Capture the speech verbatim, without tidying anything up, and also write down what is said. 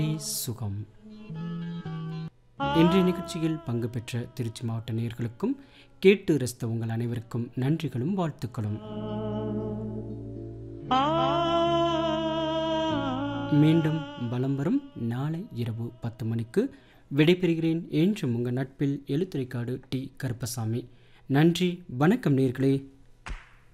சுகம். இன்றைய நிகழ்ச்சியில் பங்கு பெற்ற திருச்சி மாவட்ட நேயர்களுக்கும் கேட்டு ரசித்த உங்கள் அனைவருக்கும் நன்றிகளும் வாழ்த்துக்களும். மீண்டும் பலம் வரும் நாளை இரவு பத்து மணிக்கு விடைபெறுகிறேன். என்றும் உங்கள் நட்பில் எழுத்துரைக்காடு டி கருப்பசாமி. நன்றி, வணக்கம் நேயர்களே.